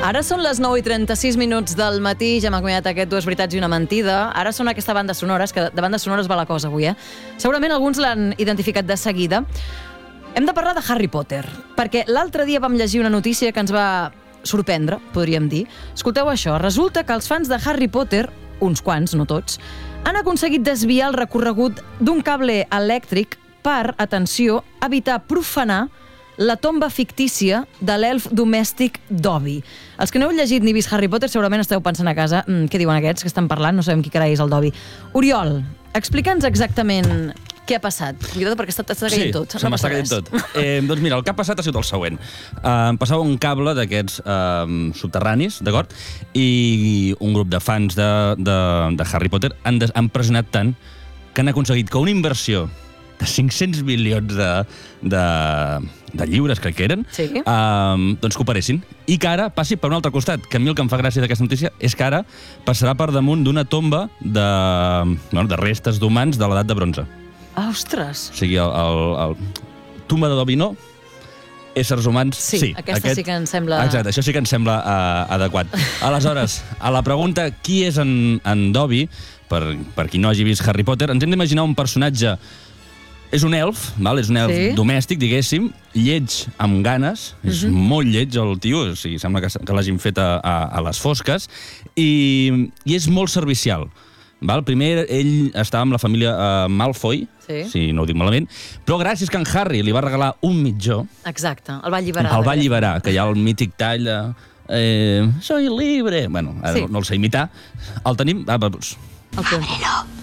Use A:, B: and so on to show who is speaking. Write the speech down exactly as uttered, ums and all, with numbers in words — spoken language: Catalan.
A: Ara són les nou i trenta-sis minuts del matí, ja hem acomiadat aquest Dues veritats i una mentida. Ara sona aquesta banda sonora, és que de bandes sonores va la cosa avui, eh? Segurament alguns l'han identificat de seguida. Hem de parlar de Harry Potter, perquè l'altre dia vam llegir una notícia que ens va sorprendre, podríem dir. Escolteu això, resulta que els fans de Harry Potter, uns quants, no tots, han aconseguit desviar el recorregut d'un cable elèctric per, atenció, evitar profanar la tomba fictícia de l'elf domèstic Dobby. Els que no heu llegit ni vist Harry Potter segurament esteu pensant a casa mm, què diuen aquests que estan parlant, no sabem qui carai és el Dobby. Oriol, explica'ns exactament què ha passat. Cuidado perquè està, està caient
B: sí,
A: tot.
B: Sí, se m'està caient tot. Eh, doncs mira, el que ha passat ha sigut el següent. Eh, em passava un cable d'aquests eh, subterranis, d'acord? I un grup de fans de, de, de Harry Potter han, des, han pressionat tant que han aconseguit que una inversió de cinc-cents milions de, de, de lliures, crec que eren,
A: sí.
B: eh, doncs que operessin. I que ara passi per un altre costat, que a mi el que em fa gràcia d'aquesta notícia és que ara passarà per damunt d'una tomba de, bueno, de restes d'humans de l'edat de bronze.
A: Ah, ostres!
B: O sigui, el, el, el tomba de Dobby no, éssers humans
A: sí. Sí, aquesta aquest... sí que em sembla...
B: Exacte, això sí que em sembla uh, adequat. Aleshores, a la pregunta qui és en, en Dobby, per, per qui no hagi vist Harry Potter, ens hem d'imaginar un personatge. És un elf, val? És un elf sí. domèstic, diguéssim, lleig amb ganes, és uh-huh. molt lleig el tio, o sigui, sembla que, que l'hagin fet a, a, a les fosques, i, i és molt servicial. Val? Primer, ell estava amb la família uh, Malfoy, sí. si no ho dic malament, però gràcies que en Harry li va regalar un mitjó...
A: Exacte, el va alliberar.
B: El va alliberar, que hi ha el mític tall de... Eh, soy libre... Bueno, ara sí. no, no el sé imitar. El tenim... Ah, doncs...
C: Ábrelo.